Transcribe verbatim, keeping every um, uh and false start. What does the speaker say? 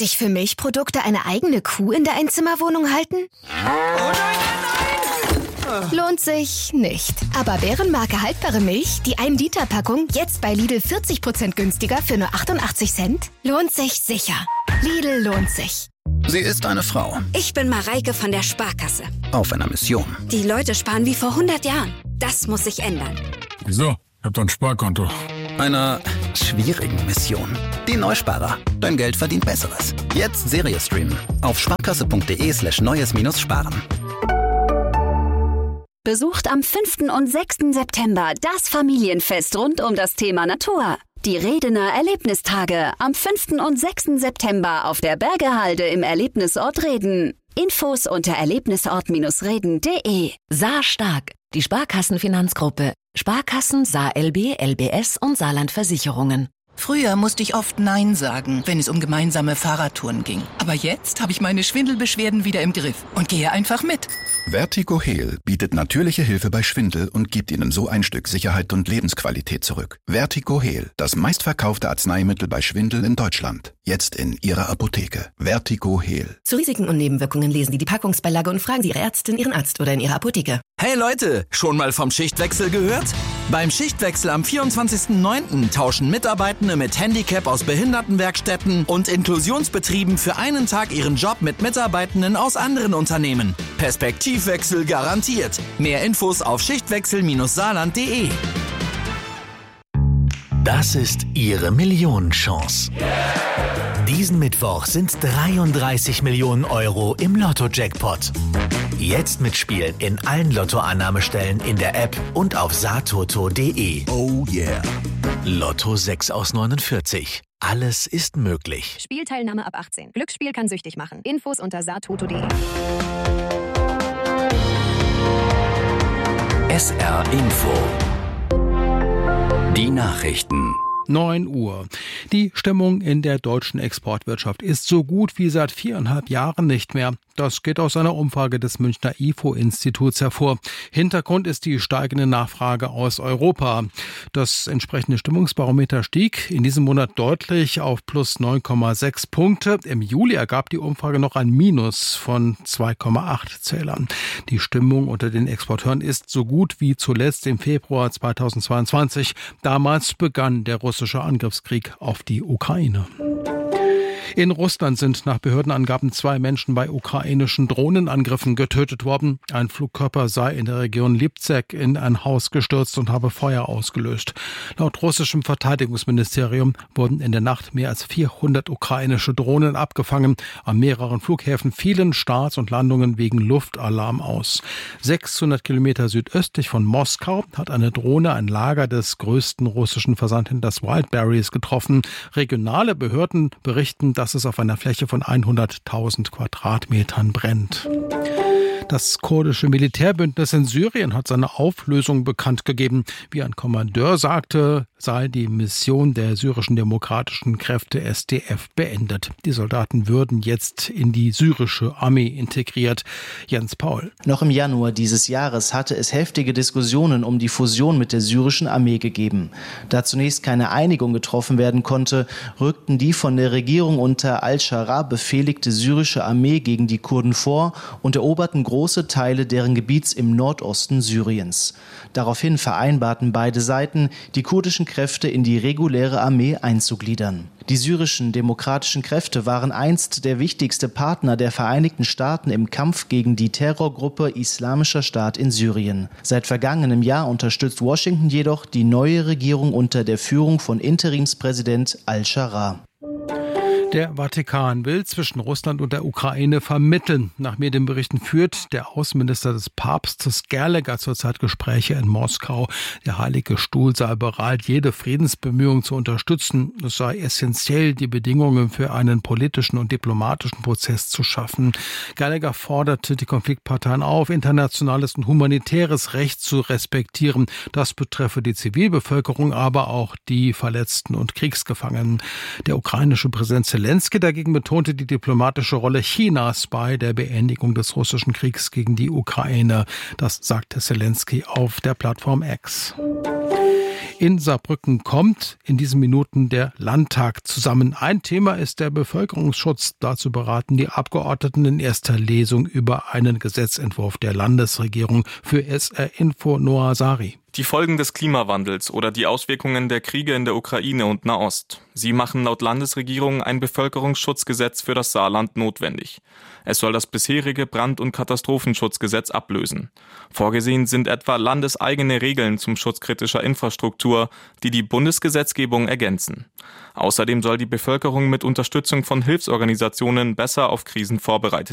ich für Milchprodukte eine eigene Kuh in der Einzimmerwohnung halten? Oh nein, nein, nein! Lohnt sich nicht. Aber Bärenmarke haltbare Milch, die ein Liter Packung, jetzt bei Lidl vierzig Prozent günstiger für nur achtundachtzig Cent? Lohnt sich sicher. Lidl lohnt sich. Sie ist eine Frau. Ich bin Mareike von der Sparkasse. Auf einer Mission. Die Leute sparen wie vor hundert Jahren. Das muss sich ändern. Wieso? Ich hab doch ein Sparkonto. Einer schwierigen Mission. Die Neusparer. Dein Geld verdient Besseres. Jetzt Serie streamen. Auf sparkasse.de slash neues minus sparen. Besucht am fünften und sechsten September das Familienfest rund um das Thema Natur. Die Redener Erlebnistage am fünften und sechsten September auf der Bergehalde im Erlebnisort Reden. Infos unter erlebnisort reden punkt de. Saar Stark, die Sparkassenfinanzgruppe. Sparkassen, Saar L B, L B S und Saarland Versicherungen. Früher musste ich oft Nein sagen, wenn es um gemeinsame Fahrradtouren ging. Aber jetzt habe ich meine Schwindelbeschwerden wieder im Griff und gehe einfach mit. Vertigo Heal bietet natürliche Hilfe bei Schwindel und gibt Ihnen so ein Stück Sicherheit und Lebensqualität zurück. Vertigo Heal, das meistverkaufte Arzneimittel bei Schwindel in Deutschland. Jetzt in Ihrer Apotheke. Vertigo Heal. Zu Risiken und Nebenwirkungen lesen Sie die Packungsbeilage und fragen Sie Ihre Ärztin, Ihren Arzt oder in Ihrer Apotheke. Hey Leute, schon mal vom Schichtwechsel gehört? Beim Schichtwechsel am vierundzwanzigsten neunten tauschen Mitarbeitende mit Handicap aus Behindertenwerkstätten und Inklusionsbetrieben für einen Tag ihren Job mit Mitarbeitenden aus anderen Unternehmen. Perspektivwechsel garantiert. Mehr Infos auf schichtwechsel saarland punkt de. Das ist Ihre Millionenchance. Diesen Mittwoch sind dreiunddreißig Millionen Euro im Lotto-Jackpot. Jetzt mitspielen in allen Lottoannahmestellen in der App und auf saartoto punkt de. Oh yeah. Lotto sechs aus neunundvierzig. Alles ist möglich. Spielteilnahme ab achtzehn. Glücksspiel kann süchtig machen. Infos unter saartoto punkt de. S R Info. Die Nachrichten. neun Uhr. Die Stimmung in der deutschen Exportwirtschaft ist so gut wie seit viereinhalb Jahren nicht mehr. Das geht aus einer Umfrage des Münchner I F O-Instituts hervor. Hintergrund ist die steigende Nachfrage aus Europa. Das entsprechende Stimmungsbarometer stieg in diesem Monat deutlich auf plus neun Komma sechs Punkte. Im Juli ergab die Umfrage noch ein Minus von zwei Komma acht Zählern. Die Stimmung unter den Exporteuren ist so gut wie zuletzt im Februar zweitausendzweiundzwanzig. Damals begann der russische Angriffskrieg auf die Ukraine. In Russland sind nach Behördenangaben zwei Menschen bei ukrainischen Drohnenangriffen getötet worden. Ein Flugkörper sei in der Region Lipzek in ein Haus gestürzt und habe Feuer ausgelöst. Laut russischem Verteidigungsministerium wurden in der Nacht mehr als vierhundert ukrainische Drohnen abgefangen. An mehreren Flughäfen fielen Starts und Landungen wegen Luftalarm aus. sechshundert Kilometer südöstlich von Moskau hat eine Drohne ein Lager des größten russischen Versandhändlers Wildberries getroffen. Regionale Behörden berichten, dass es auf einer Fläche von hunderttausend Quadratmetern brennt. Das kurdische Militärbündnis in Syrien hat seine Auflösung bekannt gegeben. Wie ein Kommandeur sagte, sei die Mission der syrischen demokratischen Kräfte S D F beendet. Die Soldaten würden jetzt in die syrische Armee integriert. Jens Paul. Noch im Januar dieses Jahres hatte es heftige Diskussionen um die Fusion mit der syrischen Armee gegeben. Da zunächst keine Einigung getroffen werden konnte, rückten die von der Regierung unter Al-Sharaa befehligte syrische Armee gegen die Kurden vor und eroberten große Teile deren Gebiets im Nordosten Syriens. Daraufhin vereinbarten beide Seiten, die kurdischen Kräfte in die reguläre Armee einzugliedern. Die syrischen demokratischen Kräfte waren einst der wichtigste Partner der Vereinigten Staaten im Kampf gegen die Terrorgruppe Islamischer Staat in Syrien. Seit vergangenem Jahr unterstützt Washington jedoch die neue Regierung unter der Führung von Interimspräsident Al-Sharaa. Der Vatikan will zwischen Russland und der Ukraine vermitteln. Nach Medienberichten führt der Außenminister des Papstes Gallagher zurzeit Gespräche in Moskau. Der Heilige Stuhl sei bereit, jede Friedensbemühung zu unterstützen. Es sei essentiell, die Bedingungen für einen politischen und diplomatischen Prozess zu schaffen. Gallagher forderte die Konfliktparteien auf, internationales und humanitäres Recht zu respektieren. Das betreffe die Zivilbevölkerung, aber auch die Verletzten und Kriegsgefangenen. Der ukrainische Präsident Zelensky dagegen betonte die diplomatische Rolle Chinas bei der Beendigung des russischen Kriegs gegen die Ukraine. Das sagte Zelensky auf der Plattform X. In Saarbrücken kommt in diesen Minuten der Landtag zusammen. Ein Thema ist der Bevölkerungsschutz. Dazu beraten die Abgeordneten in erster Lesung über einen Gesetzentwurf der Landesregierung. Für S R Info Noah Sari. Die Folgen des Klimawandels oder die Auswirkungen der Kriege in der Ukraine und Nahost. Sie machen laut Landesregierung ein Bevölkerungsschutzgesetz für das Saarland notwendig. Es soll das bisherige Brand- und Katastrophenschutzgesetz ablösen. Vorgesehen sind etwa landeseigene Regeln zum Schutz kritischer Infrastruktur, die die Bundesgesetzgebung ergänzen. Außerdem soll die Bevölkerung mit Unterstützung von Hilfsorganisationen besser auf Krisen vorbereitet